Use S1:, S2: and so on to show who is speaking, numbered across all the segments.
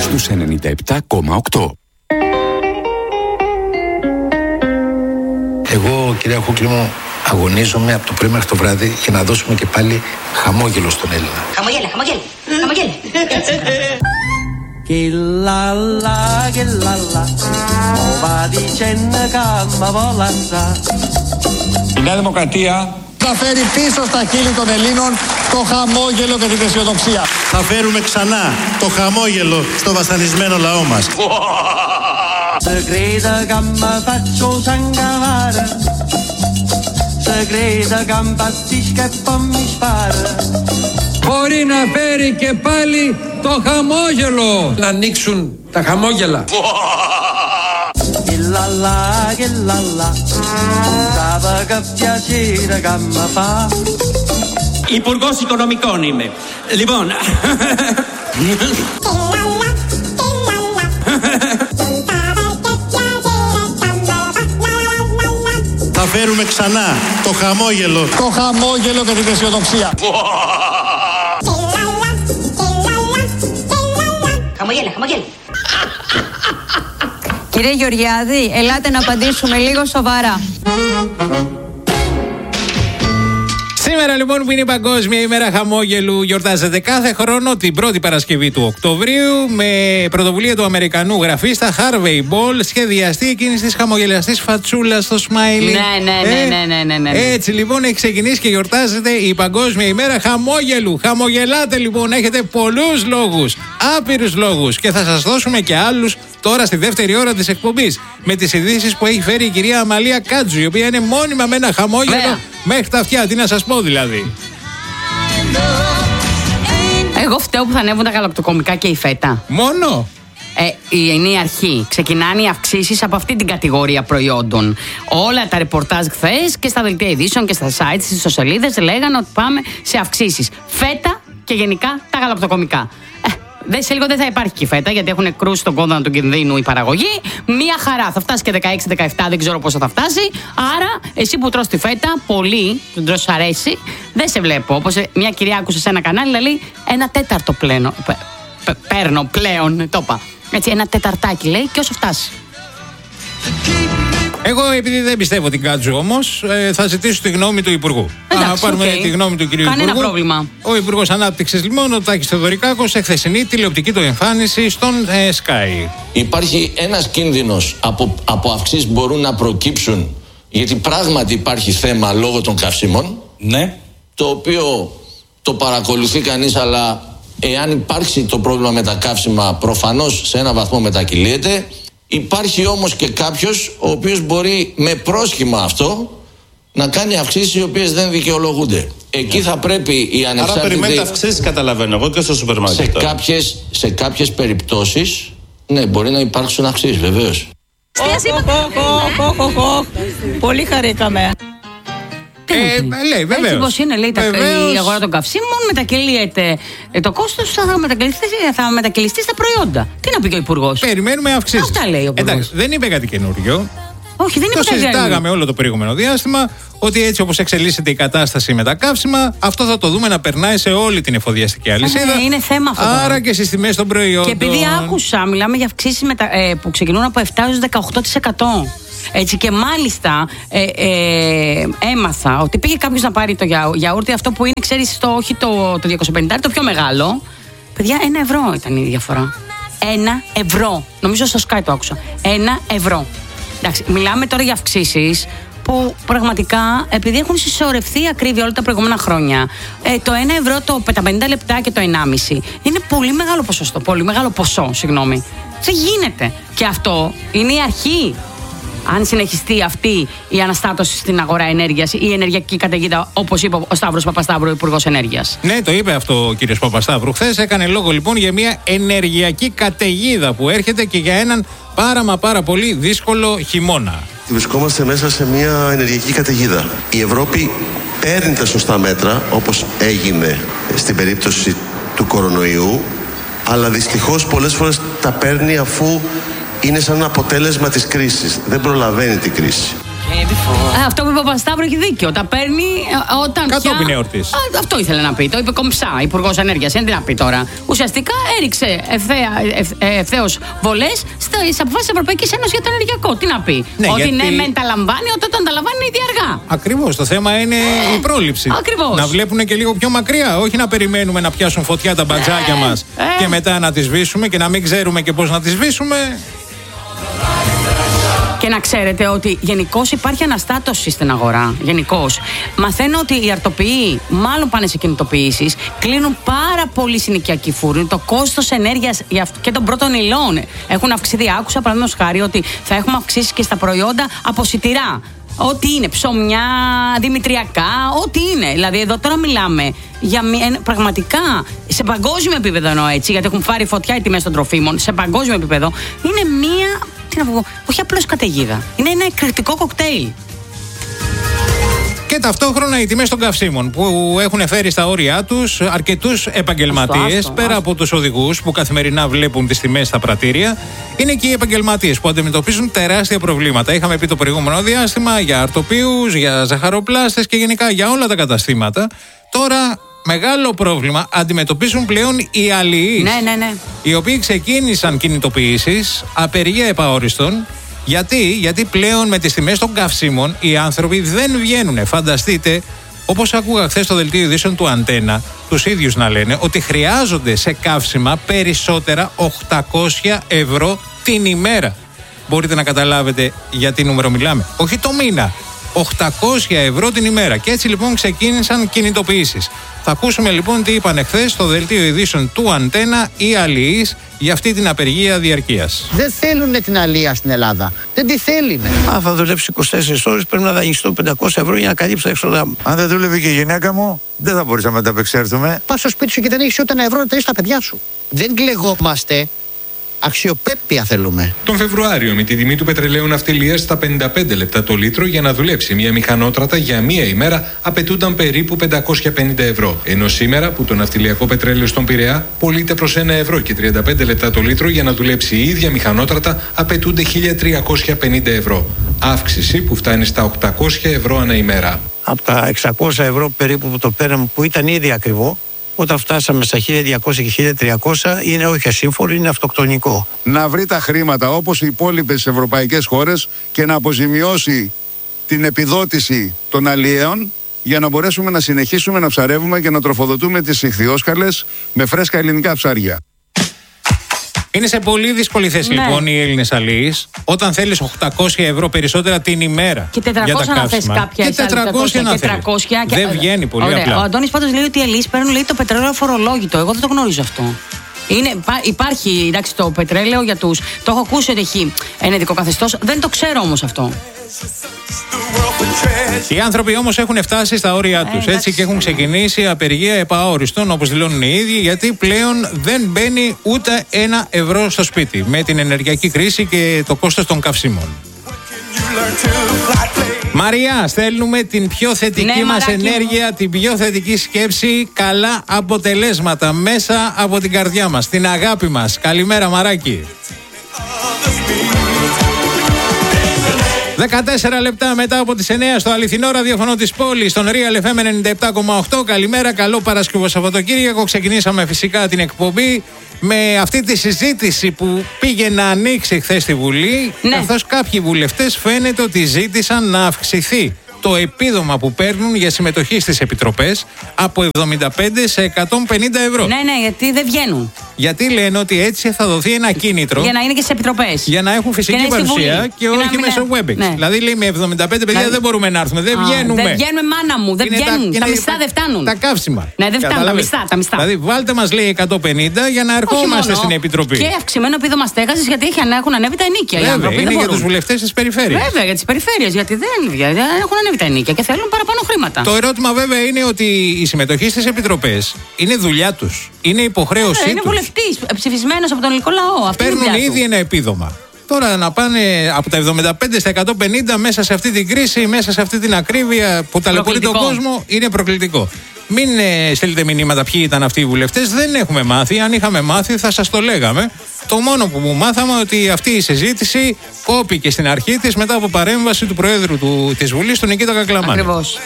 S1: στους 97,8.
S2: Εγώ, κυρία Χούκλη μου, αγωνίζομαι από το πρωί μέχρι το βράδυ για να δώσουμε και πάλι χαμόγελο στον Έλληνα.
S3: Χαμόγελα.
S4: Η Νέα Δημοκρατία
S5: θα φέρει πίσω στα χείλη των Ελλήνων το χαμόγελο και την αισιοδοξία.
S6: Θα φέρουμε ξανά το χαμόγελο στο βασανισμένο λαό μας.
S4: μπορεί να φέρει και πάλι το χαμόγελο. Να ανοίξουν τα χαμόγελα.
S7: Υπουργός Οικονομικών είμαι. Λοιπόν.
S6: Θα φέρουμε ξανά το χαμόγελο.
S5: Το χαμόγελο και την αισιοδοξία.
S3: Χαμόγελα.
S8: Κύριε Γεωργιάδη, ελάτε να απαντήσουμε λίγο σοβαρά.
S9: Σήμερα λοιπόν που είναι η Παγκόσμια ημέρα χαμόγελου, γιορτάζεται κάθε χρόνο την πρώτη Παρασκευή του Οκτωβρίου με πρωτοβουλία του Αμερικανού γραφίστα Harvey Ball σχεδιαστεί εκείνης της χαμογελαστής φατσούλας στο smiley.
S8: Ναι.
S9: Έτσι λοιπόν έχει ξεκινήσει και γιορτάζεται η Παγκόσμια ημέρα χαμόγελου. Χαμογελάτε λοιπόν, έχετε πολλούς λόγους, άπειρους λόγους και θα σας δώσουμε και άλλους τώρα στη δεύτερη ώρα της εκπομπής με τις ειδήσεις που έχει φέρει η κυρία Αμαλία Κάτζου, η οποία είναι μόνιμα με ένα χαμόγελο μέχρι τα αυτιά. Τι να σας πω δηλαδή.
S8: Εγώ φταίω που θα ανέβουν τα γαλακτοκομικά και η φέτα.
S9: Μόνο.
S8: Είναι η αρχή. Ξεκινάνε οι αυξήσεις από αυτή την κατηγορία προϊόντων. Όλα τα ρεπορτάζ χθες και στα δελτία ειδήσεων και στα sites, στις ιστοσελίδες λέγανε ότι πάμε σε αυξήσεις. Φέτα και γενικά τα γαλακτοκομικά. Σε λίγο δεν θα υπάρχει και η φέτα, γιατί έχουν κρούσει τον κόδωνα του κινδύνου η παραγωγή. Μία χαρά. Θα φτάσει και 16-17, δεν ξέρω πόσο θα φτάσει. Άρα, εσύ που τρως τη φέτα, πολύ, του τρως αρέσει, δεν σε βλέπω. Όπως μια κυρία άκουσε σε ένα κανάλι, λέει 1/4 πλέον. Παίρνω πλέον, το είπα. Έτσι, 1/4 λέει και όσο φτάσει.
S9: Εγώ, επειδή δεν πιστεύω την Κάτζου όμως, θα ζητήσω τη γνώμη του Υπουργού.
S8: Εντάξει,
S9: να πάρουμε τη γνώμη του κυρίου Υπουργού.
S8: Κανένα πρόβλημα.
S9: Ο Υπουργός Ανάπτυξης λοιπόν, ο Τάκης Θεοδωρικάκος, σε χθεσινή τηλεοπτική του εμφάνιση στον Sky.
S10: Υπάρχει ένας κίνδυνος από αυξήσεις που μπορούν να προκύψουν, γιατί πράγματι υπάρχει θέμα λόγω των καυσίμων.
S6: Ναι.
S10: Το οποίο το παρακολουθεί κανείς, αλλά εάν υπάρξει το πρόβλημα με τα καύσιμα, προφανώς σε ένα βαθμό μετακυλίεται. Υπάρχει όμως και κάποιος ο οποίος μπορεί με πρόσχημα αυτό να κάνει αυξήσεις οι οποίες δεν δικαιολογούνται. Εκεί θα πρέπει οι ανεξάρτητοι...
S6: Άρα περιμένετε αυξήσεις, καταλαβαίνω εγώ, και στο σούπερ μάρκετ.
S10: Σε κάποιες περιπτώσεις, ναι, μπορεί να υπάρξουν αυξήσεις, βεβαίως.
S3: Πολύ χαρήκαμε.
S9: Λέει, βεβαίως.
S8: Έτσι πως είναι, λέει, η αγορά των καυσίμων, μετακυλίεται το κόστος, θα μετακυλιστεί στα προϊόντα. Τι να πει και ο Υπουργός.
S9: Περιμένουμε αυξήσεις.
S8: Αυτά λέει ο Υπουργός.
S9: Εντάξει, δεν είπε κάτι καινούριο.
S8: Όχι, δεν είπε
S9: κάτι. Το συζητάγαμε όλο το προηγούμενο διάστημα, ότι έτσι όπως εξελίσσεται η κατάσταση με τα καύσιμα, αυτό θα το δούμε να περνάει σε όλη την εφοδιαστική αλυσίδα.
S8: Είναι θέμα αυτό.
S9: Άρα και στις τιμές των προϊόντων.
S8: Και επειδή άκουσα, μιλάμε για αυξήσεις που ξεκινούν από 7 έως 18%. Έτσι, και μάλιστα έμαθα ότι πήγε κάποιος να πάρει το γιαούρτι, αυτό που είναι, ξέρεις, όχι το 250, το πιο μεγάλο. Παιδιά, 1 ευρώ ήταν η διαφορά. 1 ευρώ. Νομίζω στο Sky το άκουσα. 1 ευρώ. Εντάξει, μιλάμε τώρα για αυξήσεις που πραγματικά, επειδή έχουν συσσωρευτεί ακρίβεια όλα τα προηγούμενα χρόνια, το 1 ευρώ, τα 50 λεπτά και το 1,5 είναι πολύ μεγάλο ποσοστό. Πολύ μεγάλο ποσό, συγγνώμη. Δεν γίνεται. Και αυτό είναι η αρχή. Αν συνεχιστεί αυτή η αναστάτωση στην αγορά ενέργειας, η ενεργειακή καταιγίδα, όπως είπε ο Σταύρος Παπασταύρου, Υπουργός Ενέργειας.
S9: Ναι, το είπε αυτό ο κύριος Παπασταύρου χθες. Έκανε λόγο λοιπόν για μια ενεργειακή καταιγίδα που έρχεται και για έναν πάρα πολύ δύσκολο χειμώνα.
S11: Βρισκόμαστε μέσα σε μια ενεργειακή καταιγίδα. Η Ευρώπη παίρνει τα σωστά μέτρα, όπως έγινε στην περίπτωση του κορονοϊού, αλλά δυστυχώς πολλές φορές τα παίρνει αφού είναι σαν ένα αποτέλεσμα της κρίσης. Δεν προλαβαίνει την κρίση.
S8: Αυτό που είπε ο Παπασταύρου έχει δίκιο. Τα παίρνει όταν
S9: κατόπιν εορτής.
S8: Αυτό ήθελε να πει. Το είπε κομψά, Υπουργός Ενέργειας. Τι να πει τώρα. Ουσιαστικά έριξε ευθέως βολές στις αποφάσεις της Ευρωπαϊκής Ένωσης για το ενεργειακό. Τι να πει.
S9: Ναι,
S8: ότι
S9: γιατί...
S8: ναι, μεν τα λαμβάνει, όταν τα λαμβάνει ήδη αργά.
S9: Ακριβώς. Το θέμα είναι η πρόληψη.
S8: Ακριβώς.
S9: Να βλέπουν και λίγο πιο μακριά. Όχι να περιμένουμε να πιάσουν φωτιά τα μπατζάκια μας και μετά να τις σβήσουμε και να μην ξέρουμε και πώς να τις σβήσουμε.
S8: Και να ξέρετε ότι γενικώς υπάρχει αναστάτωση στην αγορά. Γενικώς. Μαθαίνω ότι οι αρτοποιοί μάλλον πάνε σε κινητοποιήσεις, κλείνουν πάρα πολύ συνοικιακοί φούρνοι. Το κόστος ενέργειας και των πρώτων υλών έχουν αυξηθεί. Άκουσα παραδείγματος χάρη ότι θα έχουμε αυξήσει και στα προϊόντα από σιτηρά. Ό,τι είναι, ψωμιά, δημητριακά, ό,τι είναι. Δηλαδή, εδώ τώρα μιλάμε για πραγματικά σε παγκόσμιο επίπεδο, εννοώ έτσι, γιατί έχουν πάρει φωτιά οι τιμές των τροφίμων. Σε παγκόσμιο επίπεδο είναι μία. Τι να πω, όχι απλώς καταιγίδα. Είναι ένα εκρηκτικό κοκτέιλ.
S9: Και ταυτόχρονα οι τιμές των καυσίμων που έχουν φέρει στα όρια τους αρκετούς επαγγελματίες, πέρα από τους οδηγούς που καθημερινά βλέπουν τις τιμές στα πρατήρια, είναι και οι επαγγελματίες που αντιμετωπίζουν τεράστια προβλήματα. Είχαμε πει το προηγούμενο διάστημα για αρτοποιούς, για ζαχαροπλάστες και γενικά για όλα τα καταστήματα. Τώρα μεγάλο πρόβλημα αντιμετωπίζουν πλέον οι αλληλείς,
S8: ναι.
S9: οι οποίοι ξεκίνησαν κινητοποιήσεις, απεργία επαόριστον. Γιατί πλέον με τις τιμές των καυσίμων οι άνθρωποι δεν βγαίνουν. Φανταστείτε, όπως άκουγα χθες στο δελτίο ειδήσεων του Αντένα, τους ίδιους να λένε ότι χρειάζονται σε καύσιμα περισσότερα 800 ευρώ την ημέρα. Μπορείτε να καταλάβετε για τι νούμερο μιλάμε. Όχι το μήνα. 800 ευρώ την ημέρα. Και έτσι λοιπόν ξεκίνησαν κινητοποιήσεις. Θα ακούσουμε λοιπόν τι είπαν εχθές στο δελτίο ειδήσεων του Αντένα οι αλληλείς για αυτή την απεργία διαρκείας.
S12: Δεν θέλουν την αλεία στην Ελλάδα. Δεν τη θέλουν.
S13: Αν θα δουλέψει 24 ώρες πρέπει να δανειστώ 500 ευρώ για να καλύψω τα έξοδα μου. Αν δεν δούλευε και η γυναίκα μου, δεν θα μπορούσαμε να τα απεξέλθουμε.
S12: Πας στο σπίτι σου και δεν έχεις ούτε ένα ευρώ να τα έχεις στα παιδιά σου. Δεν κλεγόμαστε. Αξιοπρέπεια θέλουμε.
S14: Τον Φεβρουάριο, με τη τιμή του πετρελαίου ναυτιλίας στα 55 λεπτά το λίτρο, για να δουλέψει μια μηχανότρατα για μία ημέρα απαιτούνταν περίπου 550 ευρώ. Ενώ σήμερα, που το ναυτιλιακό πετρέλαιο στον Πειραιά πωλείται προς 1 ευρώ και 35 λεπτά το λίτρο, για να δουλέψει η ίδια μηχανότρατα απαιτούνται 1.350 ευρώ. Αύξηση που φτάνει στα 800 ευρώ ανά ημέρα.
S13: Από τα 600 ευρώ περίπου που το πέραμε, που ήταν ήδη ακριβό, όταν φτάσαμε στα 1.200 και 1.300 είναι όχι ασύμφορο, είναι αυτοκτονικό.
S15: Να βρει τα χρήματα όπως οι υπόλοιπες ευρωπαϊκές χώρες και να αποζημιώσει την επιδότηση των αλλιέων για να μπορέσουμε να συνεχίσουμε να ψαρεύουμε και να τροφοδοτούμε τις ιχθυόσκαλες με φρέσκα ελληνικά ψάρια.
S9: Είναι σε πολύ δύσκολη θέση λοιπόν οι Έλληνες αλληλείς όταν θέλεις 800 ευρώ περισσότερα την ημέρα.
S8: Και 400 να θες κάποια.
S9: Και 400 να θες. Δεν βγαίνει πολύ απλά.
S8: Ο Αντώνης πάντως λέει ότι οι αλληλείς παίρνουν το πετρέλαιο αφορολόγητο. Εγώ δεν το γνωρίζω αυτό. Υπάρχει εντάξει, το πετρέλαιο για τους. Το έχω ακούσει ότι έχει ένα ειδικό καθεστώς. Δεν το ξέρω όμως αυτό.
S9: Οι άνθρωποι όμως έχουν φτάσει στα όρια τους έτσι και έχουν ξεκινήσει απεργία επαόριστον, όπως δηλώνουν οι ίδιοι, γιατί πλέον δεν μπαίνει ούτε 1 ευρώ στο σπίτι με την ενεργειακή κρίση και το κόστος των καυσίμων. Μαρία, στέλνουμε την πιο θετική μας ενέργεια, την πιο θετική σκέψη, καλά αποτελέσματα μέσα από την καρδιά μας, την αγάπη μας. Καλημέρα Μαράκι. 14 λεπτά μετά από τις 9 στο αληθινό ραδιοφωνό της πόλης, στον Real FM 97,8. Καλημέρα, καλό Παρασκευό Σαββατοκύριακο. Ξεκινήσαμε φυσικά την εκπομπή με αυτή τη συζήτηση που πήγε να ανοίξει χθες στη Βουλή, καθώς κάποιοι βουλευτές φαίνεται ότι ζήτησαν να αυξηθεί το επίδομα που παίρνουν για συμμετοχή στις επιτροπές από 75 σε 150 ευρώ.
S8: Ναι, γιατί δεν βγαίνουν.
S9: Γιατί λένε ότι έτσι θα δοθεί ένα κίνητρο.
S8: Για να είναι και στις επιτροπές.
S9: Για να έχουν φυσική παρουσία και όχι μέσω WebEx. Ναι. Δηλαδή λέει με 75 παιδιά δεν μπορούμε να έρθουμε. Δεν βγαίνουμε.
S8: Δεν βγαίνουμε, μάνα μου. Δεν βγαίνουν. Τα μισθά δεν φτάνουν.
S9: Τα καύσιμα.
S8: Ναι, δεν φτάνουν. Τα μισθά.
S9: Δηλαδή βάλτε μας λέει 150 για να ερχόμαστε στην επιτροπή.
S8: Και αυξημένο επίδομα στέγασης γιατί έχουν ανέβει τα ενοίκια.
S9: Βέβαια, είναι για τους βουλευτές της περιφέρειας.
S8: Βέβαια, για τις περιφέρειες. Γιατί δεν έχουν ανέβει τα ενοίκια και θέλουν παραπάνω χρήματα.
S9: Το ερώτημα βέβαια είναι ότι η συμμετοχή στις επιτροπές είναι δουλειά τους. Είναι υποχρέωσή τους.
S8: Είναι βουλευτής, ψηφισμένος από τον ελληνικό λαό.
S9: Παίρνουν ήδη ένα επίδομα. Τώρα να πάνε από τα 75 στα 150 μέσα σε αυτή την κρίση, μέσα σε αυτή την ακρίβεια που ταλαιπωρεί τον κόσμο, είναι προκλητικό. Μην στείλετε μηνύματα ποιοι ήταν αυτοί οι βουλευτές. Δεν έχουμε μάθει. Αν είχαμε μάθει, θα σας το λέγαμε. Το μόνο που μου μάθαμε ότι αυτή η συζήτηση κόπηκε στην αρχή της μετά από παρέμβαση του Προέδρου της Βουλής, του Νικήτα Κακλαμάνη.
S8: Ακριβώς.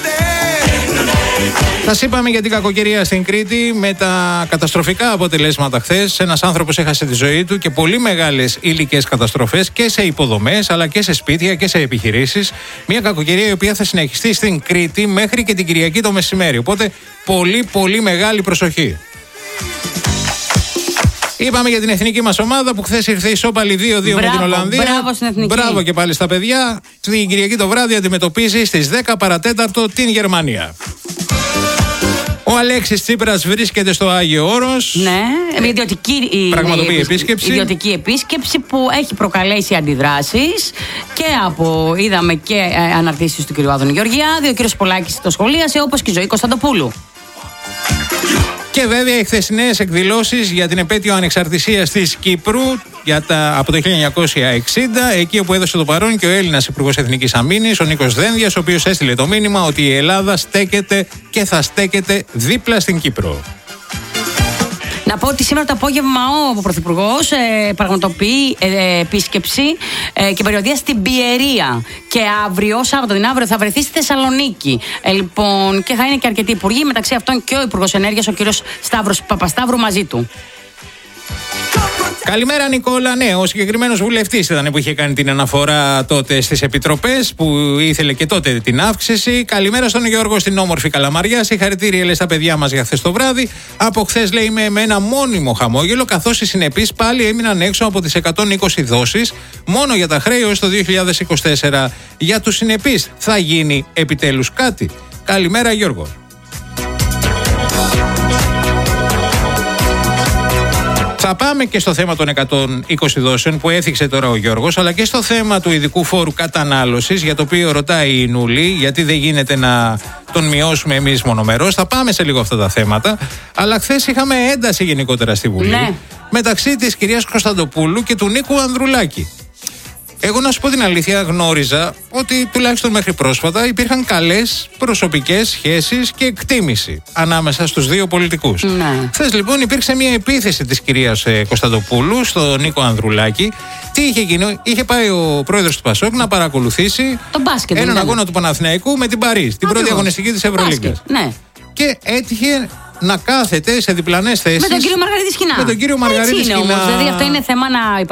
S9: Σας είπαμε για την κακοκαιρία στην Κρήτη με τα καταστροφικά αποτελέσματα χθες. Ένας άνθρωπος έχασε τη ζωή του και πολύ μεγάλες υλικές καταστροφές και σε υποδομές αλλά και σε σπίτια και σε επιχειρήσεις. Μια κακοκαιρία η οποία θα συνεχιστεί στην Κρήτη μέχρι και την Κυριακή το μεσημέρι. Οπότε πολύ μεγάλη προσοχή. Είπαμε για την εθνική μας ομάδα που χθες ήρθε ισόπαλη 2-2 με την Ολλανδία.
S8: Μπράβο στην εθνική.
S9: Μπράβο και πάλι στα παιδιά. Την Κυριακή το βράδυ αντιμετωπίζει στις 10 παρατέταρτο την Γερμανία. Ο Αλέξης Τσίπρας βρίσκεται στο Άγιο Όρος.
S8: Ναι,
S9: πραγματοποιεί επίσκεψη.
S8: Ιδιωτική επίσκεψη που έχει προκαλέσει αντιδράσεις και είδαμε και αναρτήσεις του κ. Άδωνη Γεωργιάδη, ο κ. Πολάκης το σχολίασε, όπως και η Ζωή Κωνσταντοπούλου.
S9: Και βέβαια οι χθεσινές εκδηλώσεις για την επέτειο ανεξαρτησίας της Κύπρου από το 1960, εκεί όπου έδωσε το παρόν και ο Έλληνας Υπουργός Εθνικής Αμήνης, ο Νίκος Δένδιας, ο οποίος έστειλε το μήνυμα ότι η Ελλάδα στέκεται και θα στέκεται δίπλα στην Κύπρο.
S8: Να πω ότι σήμερα το απόγευμα ο Πρωθυπουργός πραγματοποιεί επίσκεψη και περιοδεία στην Πιερία. Και αύριο, Σάββατο την αύριο, θα βρεθεί στη Θεσσαλονίκη. Λοιπόν, και θα είναι και αρκετοί υπουργοί, μεταξύ αυτών και ο Υπουργός Ενέργειας, ο κύριος Σταύρος Παπασταύρου, μαζί του.
S9: Καλημέρα Νικόλα. Ναι, ο συγκεκριμένος βουλευτής ήταν που είχε κάνει την αναφορά τότε στις επιτροπές, που ήθελε και τότε την αύξηση. Καλημέρα στον Γιώργο στην όμορφη Καλαμαριά. Συγχαρητήρια λέει στα παιδιά μας για χθες το βράδυ. Από χθες λέει με ένα μόνιμο χαμόγελο, καθώς οι συνεπείς πάλι έμειναν έξω από τις 120 δόσεις μόνο για τα χρέη έως το 2024. Για τους συνεπείς θα γίνει επιτέλους κάτι? Καλημέρα Γιώργο. Θα πάμε και στο θέμα των 120 δόσεων που έθιξε τώρα ο Γιώργος, αλλά και στο θέμα του ειδικού φόρου κατανάλωσης, για το οποίο ρωτάει η Νούλη, γιατί δεν γίνεται να τον μειώσουμε εμείς μονομερώς. Θα πάμε σε λίγο αυτά τα θέματα. Αλλά χθες είχαμε ένταση γενικότερα στη Βουλή, ναι, μεταξύ της κυρίας Κωνσταντοπούλου και του Νίκου Ανδρουλάκη. Εγώ να σου πω την αλήθεια, γνώριζα ότι τουλάχιστον μέχρι πρόσφατα υπήρχαν καλές προσωπικές σχέσεις και εκτίμηση ανάμεσα στους δύο πολιτικούς.
S8: Ναι.
S9: Χθες λοιπόν υπήρξε μια επίθεση της κυρίας Κωνσταντοπούλου στον Νίκο Ανδρουλάκη. Τι είχε γίνει? Είχε πάει ο πρόεδρος του ΠΑΣΟΚ να παρακολουθήσει έναν αγώνα του Παναθηναϊκού με την Παρίς, την πρώτη αγωνιστική της Ευρωλίγκας.
S8: Ναι.
S9: Και έτυχε να κάθεται σε διπλανές θέσεις
S8: με τον κύριο Μαργαρίτη Σκηνά.
S9: Με τον κύριο Μαργαρίτη Σκηνά.
S8: Όμως, δηλαδή αυτό είναι θέμα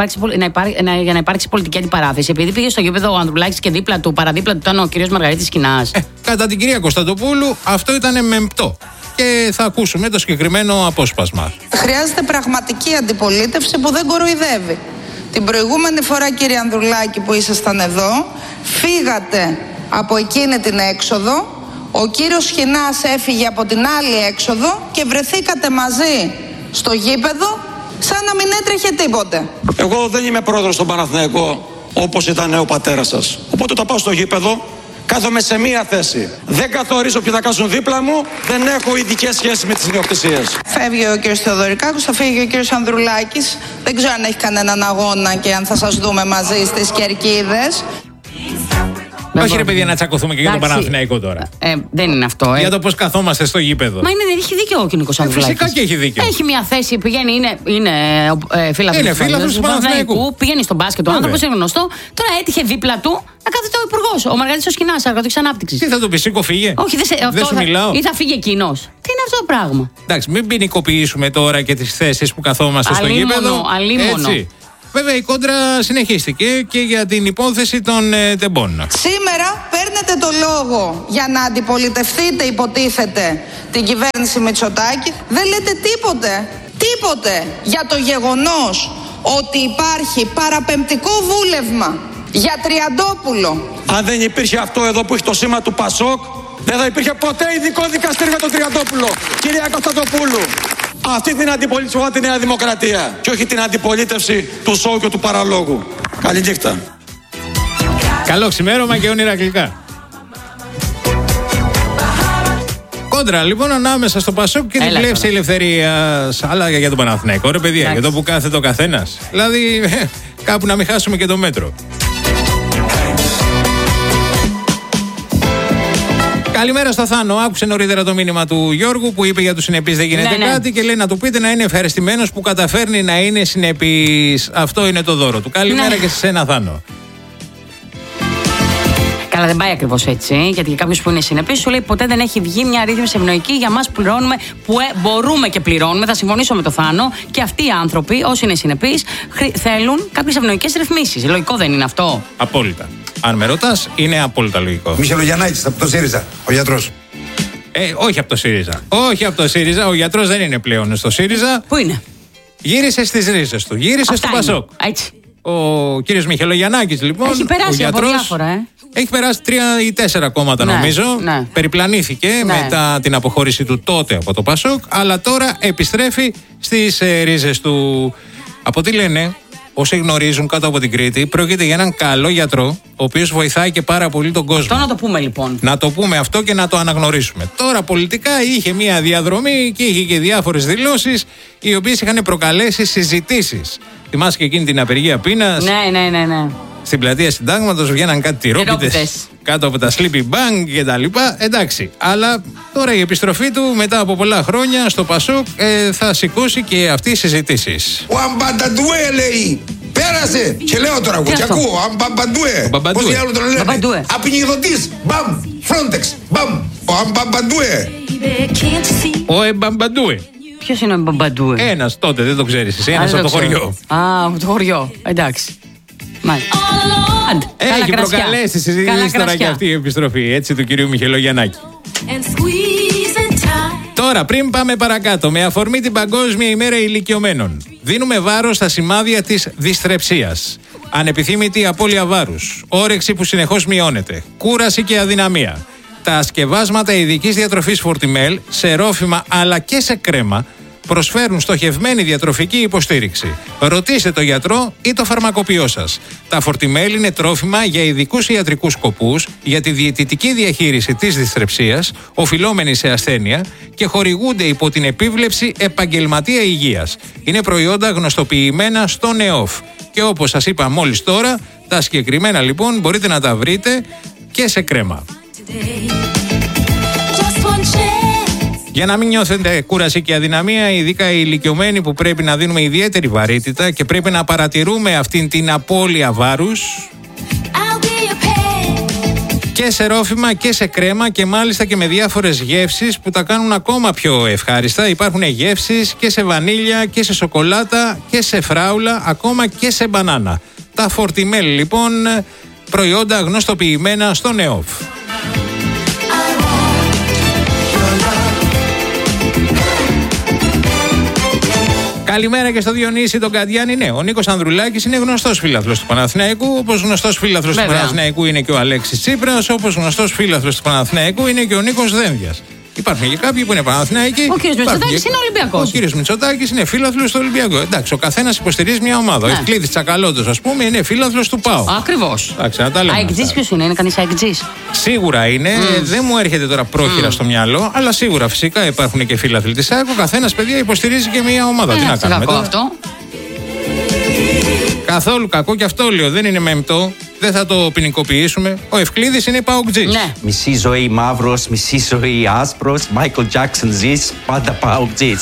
S8: για να υπάρξει πολιτική αντιπαράθεση. Επειδή πήγε στο γήπεδο ο Ανδρουλάκης και παραδίπλα του ήταν ο κύριος Μαργαρίτη Σκηνάς.
S9: Κατά την κυρία Κωνσταντοπούλου αυτό ήταν μεμπτό. Και θα ακούσουμε το συγκεκριμένο απόσπασμα.
S16: Χρειάζεται πραγματική αντιπολίτευση που δεν κοροϊδεύει. Την προηγούμενη φορά, κύριε Ανδρουλάκη, που ήσασταν εδώ, φύγατε από εκείνη την έξοδο. Ο κύριος Σχοινάς έφυγε από την άλλη έξοδο και βρεθήκατε μαζί στο γήπεδο σαν να μην έτρεχε τίποτε.
S17: Εγώ δεν είμαι πρόεδρος στον Παναθηναϊκό όπως ήταν ο πατέρας σας. Οπότε όταν πάω στο γήπεδο κάθομαι σε μία θέση. Δεν καθορίζω ποιοι θα κάτσουν δίπλα μου, δεν έχω ειδικές σχέσεις με τις ιδιοκτησίες.
S16: Φεύγει ο κύριος Θεοδωρικάκος, θα φύγει ο κύριος Ανδρουλάκης. Δεν ξέρω αν έχει κανέναν αγώνα και αν θα σας δούμε μαζί στις Κερκίδες.
S9: Όχι ρε παιδιά να τσακωθούμε και για τον Παναθηναϊκό τώρα.
S8: Δεν είναι αυτό.
S9: Για το πώς καθόμαστε στο γήπεδο.
S8: Μα έχει δίκιο ο Νίκος Ανδρουλάκης.
S9: Φυσικά και έχει δίκιο.
S8: Έχει μια θέση, πηγαίνει, είναι φίλαθλος του Παναθηναϊκού, πηγαίνει στον μπάσκετ, ο άνθρωπος είναι γνωστό. Τώρα έτυχε δίπλα του να κάθεται ο υπουργός, ο Μαργαρίτης ο Σκηνάς, αγροτικής ανάπτυξης.
S9: Τι θα του πει, σήκω φύγε.
S8: Όχι, δεν σου μιλάω. Ή θα φύγει εκείνος. Τι είναι αυτό το πράγμα?
S9: Εντάξει, μην ποινικοποιήσουμε τώρα και τις θέσεις που καθόμαστε στο γήπεδο.
S8: Αλίμονο.
S9: Βέβαια η κόντρα συνεχίστηκε και για την υπόθεση των τεμπών.
S16: Σήμερα παίρνετε το λόγο για να αντιπολιτευτείτε, υποτίθεται, την κυβέρνηση Μητσοτάκη. Δεν λέτε τίποτε για το γεγονός ότι υπάρχει παραπεμπτικό βούλευμα για Τριαντόπουλο.
S17: Αν δεν υπήρχε αυτό εδώ που έχει το σήμα του ΠΑΣΟΚ, δεν θα υπήρχε ποτέ ειδικό δικαστήριο για τον Τριαντόπουλο, κυρία Κωνσταντοπούλου. Αυτή την αντιπολίτευση τη Νέα Δημοκρατία και όχι την αντιπολίτευση του σόου και του παραλόγου. Καληνύχτα.
S9: Καλό ξημέρωμα και όνειρα γλυκά. Κόντρα λοιπόν ανάμεσα στο ΠΑΣΟΚ και την πλεύση ελευθερίας. Αλλά για τον Παναθηναϊκό ρε παιδιά, για το που κάθεται ο καθένας. Δηλαδή κάπου να μην χάσουμε και το μέτρο. Καλημέρα στο Θάνο. Άκουσε νωρίτερα το μήνυμα του Γιώργου που είπε για τους συνεπείς δεν γίνεται κάτι και λέει να του πείτε να είναι ευχαριστημένος που καταφέρνει να είναι συνεπής. Αυτό είναι το δώρο του. Καλημέρα και σε σένα, Θάνο.
S8: Καλά, δεν πάει ακριβώς έτσι. Γιατί για κάποιους που είναι συνεπείς, σου λέει ποτέ δεν έχει βγει μια ρύθμιση ευνοϊκή για μας που πληρώνουμε, που μπορούμε και πληρώνουμε. Θα συμφωνήσω με το Θάνο. Και αυτοί οι άνθρωποι, όσοι είναι συνεπείς, θέλουν κάποιες ευνοϊκές ρυθμίσεις. Λογικό δεν είναι αυτό?
S9: Απόλυτα. Αν με ρωτάς, είναι απόλυτα λογικό.
S18: Μιχελογιαννάκης, από το ΣΥΡΙΖΑ, ο γιατρός.
S9: Όχι από το ΣΥΡΙΖΑ. Όχι από το ΣΥΡΙΖΑ. Ο γιατρός δεν είναι πλέον στο ΣΥΡΙΖΑ.
S8: Πού είναι?
S9: Γύρισε στις ρίζες του. Γύρισε στο Πασόκ.
S8: Έτσι.
S9: Ο κύριος Μιχελογιαννάκης, λοιπόν.
S8: Έχει περάσει από διάφορα,
S9: Έχει περάσει 3 ή 4 κόμματα, νομίζω.
S8: Ναι.
S9: Περιπλανήθηκε μετά την αποχώρηση του τότε από το Πασόκ, αλλά τώρα επιστρέφει στις ρίζες του. Από τι λένε, όσοι γνωρίζουν κάτω από την Κρήτη, πρόκειται για έναν καλό γιατρό, ο οποίος βοηθάει και πάρα πολύ τον κόσμο.
S8: Αυτό να το πούμε, λοιπόν.
S9: Να το πούμε αυτό και να το αναγνωρίσουμε. Τώρα πολιτικά είχε μια διαδρομή και είχε και διάφορες δηλώσεις, οι οποίες είχαν προκαλέσει συζητήσεις. Θυμάσαι και εκείνη την απεργία πείνας?
S8: Ναι.
S9: Στην πλατεία Συντάγματος βγαίναν κάτι τυρόπιτες κάτω από τα sleeping bag και τα λοιπά. Εντάξει, αλλά τώρα η επιστροφή του μετά από πολλά χρόνια στο Πασόκ θα σηκώσει και αυτές τις συζητήσεις.
S18: Ο Αμπανταντούε λέει, πέρασε! Και λέω τώρα, εγώ και ακούω, Αμπανταντούε. Πώς διάλογο τον λένε? Απεινιδωτής, μπαμ, Frontex, μπαμ, ο Αμπανταντούε.
S9: Ο Εμπαμπαντούε.
S8: Ποιος είναι ο Εμπαμπαντούε?
S9: Ένας τότε, δεν το ξέρεις εσύ, ένας από το χωριό.
S8: Από το χωριό, εντάξει.
S9: Έχει προκαλέσει συζήτηση τώρα και αυτή η επιστροφή, έτσι, του κυρίου Μιχελογιαννάκη. Τώρα, πριν πάμε παρακάτω, με αφορμή την Παγκόσμια ημέρα ηλικιωμένων, δίνουμε βάρος στα σημάδια της δυσθρεψίας. Ανεπιθύμητη απώλεια βάρους, όρεξη που συνεχώς μειώνεται, κούραση και αδυναμία. Τα σκευάσματα ειδικής διατροφής Fortimel σε ρόφημα αλλά και σε κρέμα προσφέρουν στοχευμένη διατροφική υποστήριξη. Ρωτήστε το γιατρό ή το φαρμακοποιό σας. Τα Fortimel είναι τρόφιμα για ειδικούς ιατρικούς σκοπούς, για τη διαιτητική διαχείριση της δυσθρεψίας, οφειλόμενη σε ασθένεια και χορηγούνται υπό την επίβλεψη επαγγελματία υγείας. Είναι προϊόντα γνωστοποιημένα στο ΝΕΟΦ. Και όπως σας είπα μόλις τώρα, τα συγκεκριμένα λοιπόν μπορείτε να τα βρείτε και σε κρέμα. Για να μην νιώθετε κούραση και αδυναμία, ειδικά οι ηλικιωμένοι που πρέπει να δίνουμε ιδιαίτερη βαρύτητα και πρέπει να παρατηρούμε αυτήν την απώλεια βάρους, και σε ρόφημα και σε κρέμα και μάλιστα και με διάφορες γεύσεις που τα κάνουν ακόμα πιο ευχάριστα. Υπάρχουν γεύσεις και σε βανίλια και σε σοκολάτα και σε φράουλα, ακόμα και σε μπανάνα. Τα Fortimel λοιπόν, προϊόντα γνωστοποιημένα στο ΝΕΟΦ. Καλημέρα και στο Διονύση τον Καντιάνη. Ναι, ο Νίκος Ανδρουλάκης είναι γνωστός φίλαθλος του Παναθηναϊκού, όπως γνωστός φίλαθλος του Παναθηναϊκού είναι και ο Αλέξης Τσίπρας, όπως γνωστός φίλαθλος του Παναθηναϊκού είναι και ο Νίκος Δένδιας. Υπάρχουν και κάποιοι που είναι Παναθηναϊκοί.
S8: Ο κύριος Μητσοτάκης είναι Ολυμπιακός.
S9: Ο κύριος Μητσοτάκης είναι φίλαθλος του Ολυμπιακού. Εντάξει, ο καθένας υποστηρίζει μια ομάδα. Ο Ευκλήδης Τσακαλώτος, ας πούμε, είναι φίλαθλος του ΠΑΟ.
S8: Ακριβώς.
S9: Αεκτζής
S8: ποιος είναι κανείς αεκτζής?
S9: Σίγουρα είναι. Δεν μου έρχεται τώρα πρόχειρα στο μυαλό, αλλά σίγουρα φυσικά υπάρχουν και φίλαθλοι της ΑΕΚ. Ο καθένας, παιδιά, υποστηρίζει και μια ομάδα. Τι να κάνουμε τώρα.
S8: Αυτό.
S9: Καθόλου κακό και αυτό λέω. Δεν είναι μεμπτό. Δεν θα το ποινικοποιήσουμε. Ο Ευκλήδης είναι παοκτζής.
S8: Ναι.
S19: Μισή ζωή μαύρος, μισή ζωή άσπρος. Μάικλ Τζάκσον ζεις, πάντα παοκτζής.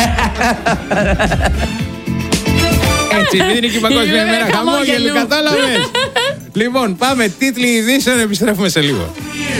S9: Έτσι, επειδή είναι και η Παγκόσμια ημέρα χαμόγελου, κατάλαβες. Λοιπόν, πάμε. Τίτλοι ειδήσεων, επιστρέφουμε σε λίγο.